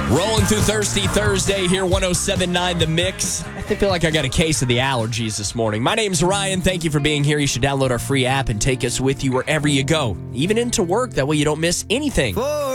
Rolling through Thirsty Thursday here, 107.9 The Mix. I feel like I got a case of the allergies this morning. My name's Ryan. Thank you for being here. You should download our free app and take us with you wherever you go, even into work. That way you don't miss anything.